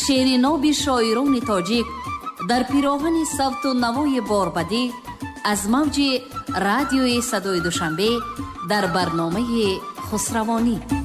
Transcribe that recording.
шеъри ноби шоирони тоҷик дар пироҳани савту навои борбадӣ аз мавҷи радиои Садои Душанбе дар барномаи Хусравонӣ.